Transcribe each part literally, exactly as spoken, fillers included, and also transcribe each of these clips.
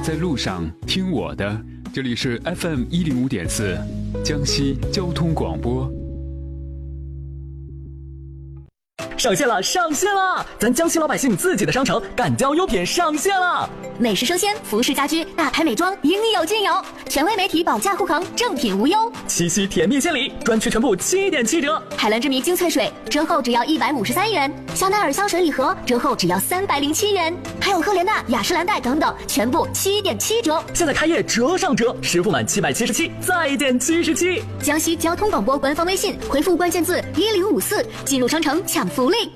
在路上听我的，这里是 F M 一零五点四，江西交通广播。 上线了，上线了！咱江西老百姓自己的商城干胶优品上线了， 美食生鲜、服饰家居、大牌美妆应有尽有，权威媒体保价护航，正品无忧。 七夕甜蜜献礼，专区全部七点七折。 海蓝之谜精粹水折后只要一百五十三元，香奈儿香水礼盒折后只要三百零七元，还有赫莲娜、雅诗兰黛等等，全部七点七折。 现在开业折上折，实付满七百七十七再减七十七。 江西交通广播官方微信回复关键字一零五四，进入商城抢福利。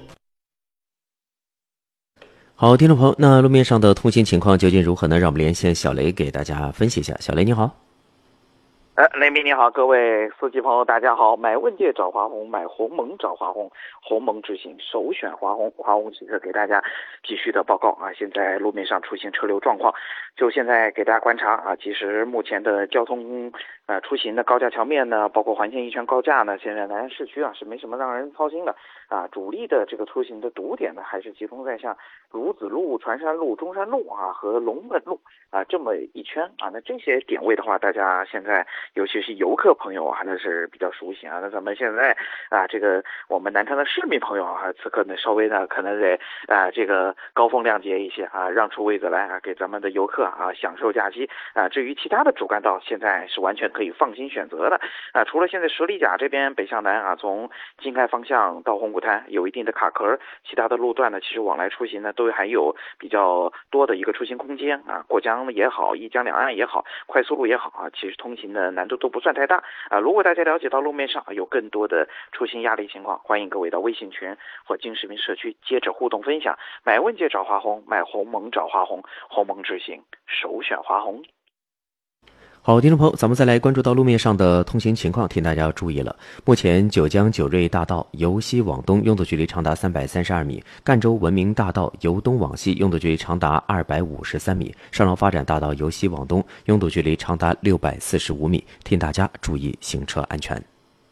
好，听众朋友，那路面上的通行情况究竟如何呢？让我们连线小雷给大家分析一下。小雷你好。 呃，雷鸣你好，各位司机朋友大家好。买问界找华虹，买鸿蒙找华虹，鸿蒙之行首选华虹。华虹汽车给大家继续的报告啊，现在路面上出行车流状况，就现在给大家观察啊，其实目前的交通呃出行的高架桥面呢，包括环线一圈高架呢，现在南安市区啊是没什么让人操心的啊，主力的这个出行的堵点呢，还是集中在像鲁子路、船山路、中山路啊和龙门路啊这么一圈啊，那这些点位的话，大家现在尤其是游客朋友啊，那是比较熟悉啊。那咱们现在啊，这个我们南昌的市民朋友啊，此刻呢稍微呢可能得啊这个高风亮节一些啊，让出位子来啊，给咱们的游客啊享受假期啊。至于其他的主干道，现在是完全可以放心选择的啊。除了现在十里甲这边北向南啊，从经开方向到红谷滩有一定的卡壳，其他的路段呢，其实往来出行呢都还有比较多的一个出行空间啊。过江也好，一江两岸也好，快速路也好啊，其实通行的难度都不算太大啊。如果大家了解到路面上有更多的出行压力情况，欢迎各位到微信群或金市民社区接着互动分享。买问界找华虹，买鸿蒙找华虹，鸿蒙之行首选华虹。 好，听众朋友，咱们再来关注到路面上的通行情况，请大家要注意了。目前九江九瑞大道由西往东拥堵距离长达三百三十二米，赣州文明大道由东往西拥堵距离长达二百五十三米，上饶发展大道由西往东拥堵距离长达六百四十五米，提醒大家注意行车安全。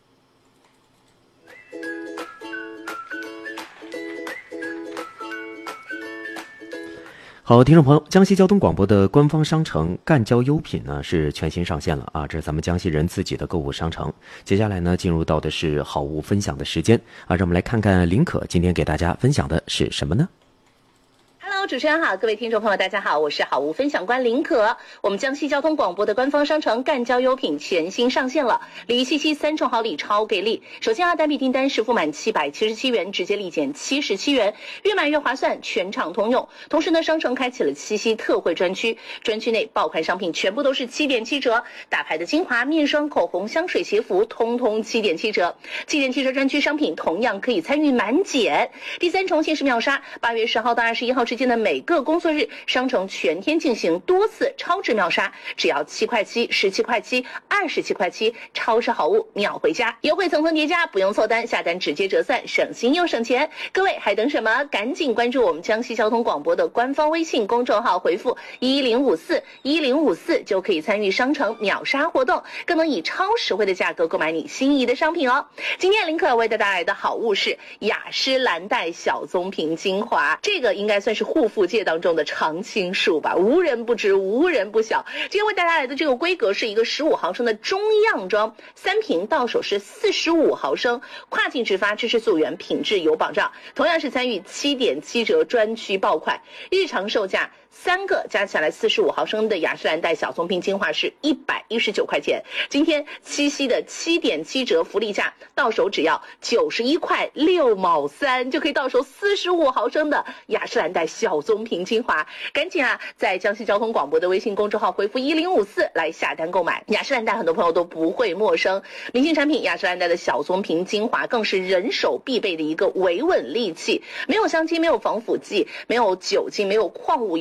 好，听众朋友，江西交通广播的官方商城赣交优品呢是全新上线了啊，这是咱们江西人自己的购物商城。接下来呢，进入到的是好物分享的时间啊，让我们来看看林可今天给大家分享的是什么呢？ 主持人好，各位听众朋友大家好，我是好物分享官林可。我们江西交通广播的官方商城赣交优品全新上线了，礼七七三重好礼超给力。首先啊，单笔订单实付满七百七十七元，直接立减七十七元，越买越划算，全场通用。同时呢，商城开启了七夕特惠专区，专区内爆款商品全部都是七点七折，大牌的精华、面霜、口红、香水、鞋服，通通七点七折。七点七折专区商品同样可以参与满减。第三重限时秒杀，八月十号到二十一号之间的每个工作日，商城全天进行多次超值秒杀，只要七块七、十七块七、二十七块七，超市好物秒回家，优惠层层叠加，不用凑单，下单直接折算，省心又省钱。各位还等什么？赶紧关注我们江西交通广播的官方微信公众号，回复一零五四一零五四就可以参与商城秒杀活动，更能以超实惠的价格购买你心仪的商品哦。今天林可为大家带来的好物是雅诗兰黛小棕瓶精华，这个应该算是护肤界当中的常青树吧，无人不知，无人不晓。今天为大家来的这个规格是一个十五毫升的中样装，三瓶到手是四十五毫升，跨境直发，支持溯源，品质有保障。同样是参与七点七折专区爆款，日常售价三个加起来四十五毫升的雅诗兰黛小棕瓶精华是一百一十九块钱，今天七夕的七点七折福利价，到手只要九十一块六毛三，就可以到手四十五毫升的雅诗兰黛小棕瓶精华。赶紧啊，在江西交通广播的微信公众号回复一零五四来下单购买。雅诗兰黛很多朋友都不会陌生，明星产品雅诗兰黛的小棕瓶精华更是人手必备的一个维稳利器，没有香精，没有防腐剂，没有酒精，没有矿物